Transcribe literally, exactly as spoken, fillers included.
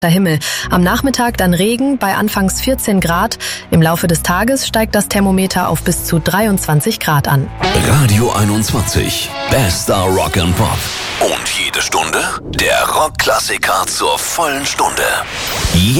Himmel. Am Nachmittag dann Regen bei anfangs vierzehn Grad. Im Laufe des Tages steigt das Thermometer auf bis zu dreiundzwanzig Grad an. Radio einundzwanzig. Bester Rock and Pop. Und jede Stunde der Rockklassiker zur vollen Stunde.